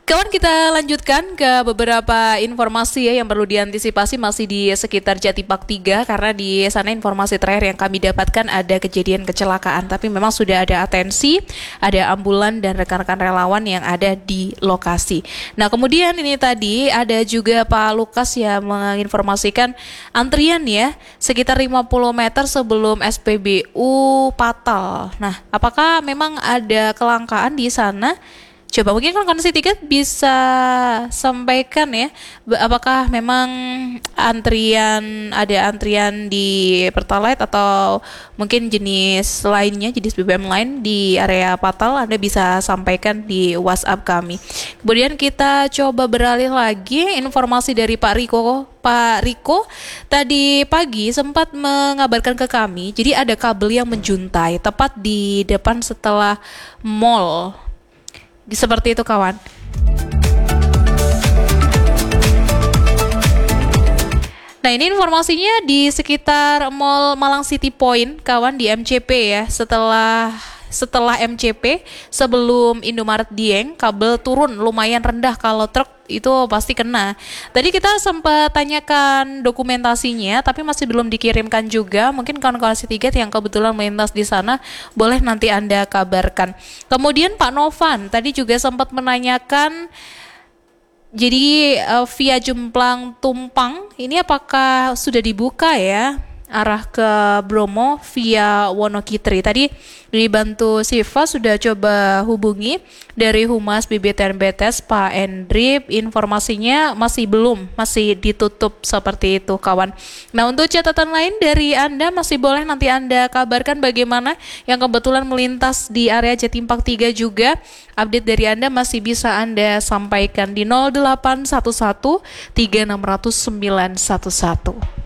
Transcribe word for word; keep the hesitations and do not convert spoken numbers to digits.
Kawan, kita lanjutkan ke beberapa informasi ya yang perlu diantisipasi masih di sekitar Jatipak tiga, karena di sana informasi terakhir yang kami dapatkan ada kejadian kecelakaan, tapi memang sudah ada atensi, ada ambulan dan rekan-rekan relawan yang ada di lokasi. Nah, kemudian ini tadi ada juga Pak Lukas yang menginformasikan antrian ya sekitar lima puluh meter sebelum S P B U Patal. Nah, apakah memang ada kelangkaan di sana? Coba mungkin kan kondisi tiket bisa sampaikan ya, apakah memang antrian ada antrian di Pertalite atau mungkin jenis lainnya, jenis B B M lain di area Patal, Anda bisa sampaikan di WhatsApp kami. Kemudian kita coba beralih lagi, informasi dari Pak Riko. Pak Riko tadi pagi sempat mengabarkan ke kami, jadi ada kabel yang menjuntai tepat di depan setelah mall. Seperti itu kawan. Nah, ini informasinya di sekitar Mall Malang City Point kawan, di M C P ya. Setelah setelah M C P sebelum Indomaret Dieng, kabel turun lumayan rendah, kalau truk itu pasti kena. Tadi kita sempat tanyakan dokumentasinya, tapi masih belum dikirimkan juga. Mungkin kawan-kawan si tiket yang kebetulan melintas di sana, boleh nanti Anda kabarkan. Kemudian Pak Novan tadi juga sempat menanyakan, jadi uh, via Jemplang Tumpang ini apakah sudah dibuka ya arah ke Bromo via Wonokitri. Tadi dibantu Siva sudah coba hubungi dari Humas B B T N B T S Pak Endrip, informasinya masih belum, masih ditutup seperti itu kawan. Nah, untuk catatan lain dari Anda masih boleh nanti Anda kabarkan bagaimana yang kebetulan melintas di area Jatipak tiga juga. Update dari Anda masih bisa Anda sampaikan di nol delapan satu satu tiga enam nol nol sembilan satu satu.